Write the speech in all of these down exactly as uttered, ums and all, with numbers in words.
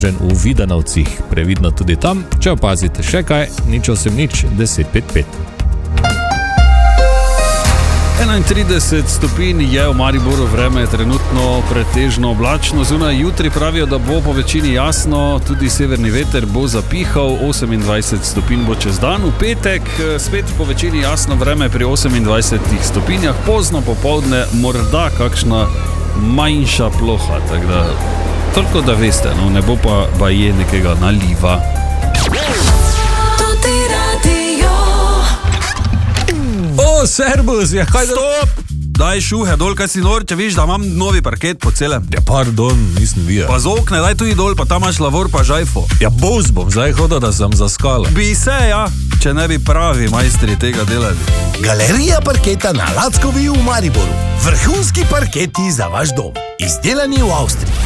v Vidanovcih, previdno tudi tam, če opazite še kaj, nič osem nič deset pet pet. enaintrideset stopinj je v Mariboru, vreme je trenutno pretežno oblačno, zunaj jutri pravijo, da bo po večini jasno, tudi severni veter bo zapihal, osemindvajset stopinj bo čez dan, v petek spet po večini jasno, vreme pri osemindvajsetih stopinjah, pozno popoldne morda kakšna manjša ploha, tako da toliko da veste, no, ne bo pa baje nekega naliva. O, servus, ja, kaj da... Stop! Daj šuhe dol, kaj si nor, če viš, da imam novi parket po celem. Ja, pardon, nisem videl. Pa z okne, daj tudi dol, pa tam imaš lavor pa žajfo. Ja, boz bom zdaj hodil, da sem zaskala. Bi se, ja, če ne bi pravi majstri tega delali. Galerija parketa na Lackovi v Mariboru. Vrhunski parketi za vaš dom. Izdelani v Avstriji.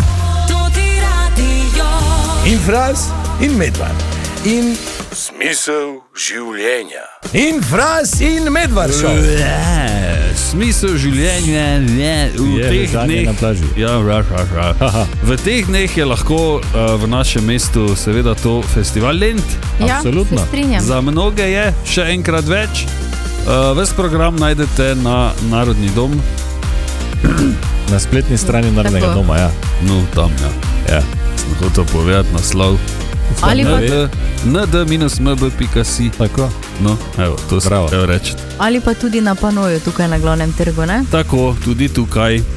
In Fras, in Medvard, in Smisel življenja. In Fras, in Medvard šov. Smisel življenja je v Je, teh zadnje dneh. na plaži. Ja, ra, ra, ra. V teh dneh je lahko uh, v našem mestu seveda to festival Lent. Ja, Absolutno. se strinjam. Za mnoge je še enkrat več. Uh, ves program najdete na Narodni dom. Na spletni strani Narodnega Tako. doma, ja. No, tam, ja. ja. Sem hotel povedati naslov. Ali pa, N D minus M B pika si. Tako. No, evo, to sem Bravo. hotel reči. ali pa tudi na panoju tukaj na glavnem trgu, ne? Tako, tudi tukaj.